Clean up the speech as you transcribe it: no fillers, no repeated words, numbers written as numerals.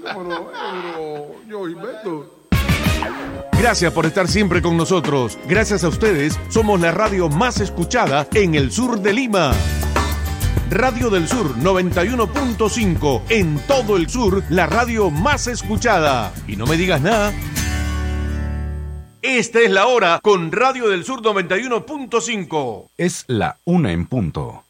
teléfono, yo invento. Gracias por estar siempre con nosotros. Gracias a ustedes, somos la radio más escuchada en el sur de Lima. Radio del Sur 91.5. En todo el sur, la radio más escuchada. Y no me digas nada. Esta es la hora con Radio del Sur 91.5. Es la 1 en punto.